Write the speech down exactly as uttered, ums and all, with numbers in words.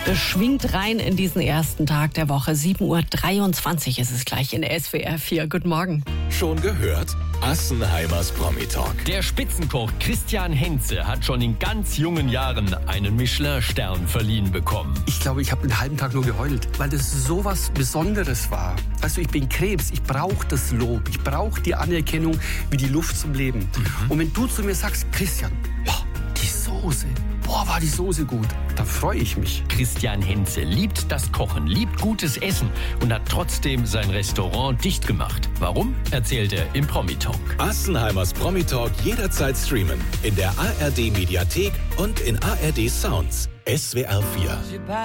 Schwingt rein in diesen ersten Tag der Woche. sieben Uhr dreiundzwanzig ist es gleich in S W R vier. Guten Morgen. Schon gehört? Assenheimers Promi-Talk. Der Spitzenkoch Christian Hentze hat schon in ganz jungen Jahren einen Michelin-Stern verliehen bekommen. Ich glaube, ich habe einen halben Tag nur geheult, weil das so was Besonderes war. Weißt du, ich bin Krebs, ich brauche das Lob, ich brauche die Anerkennung wie die Luft zum Leben. Mhm. Und wenn du zu mir sagst, Christian, boah, die Soße, boah, war die Soße gut, dann freue ich mich. Christian Hentze liebt das Kochen, liebt gutes Essen und hat trotzdem sein Restaurant dicht gemacht. Warum? Erzählt er im Promi-Talk. Assenheimers Promi-Talk jederzeit streamen. In der A R D-Mediathek und in A R D Sounds. S W R vier.